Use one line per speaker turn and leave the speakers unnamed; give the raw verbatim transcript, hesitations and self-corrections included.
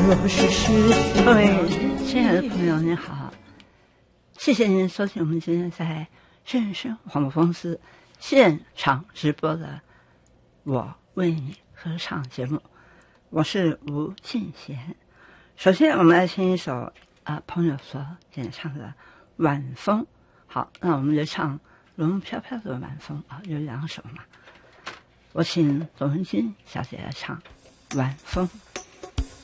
若是是各位亲爱的朋友您好，谢谢您收听我们今天在正声广播公司现场直播的我为你合唱节目，我是吴敬贤。首先我们来听一首啊、呃、朋友所演唱的晚风。好，那我们就唱龙飘飘的晚风啊，有两首嘛。我请董文君小姐来唱晚风。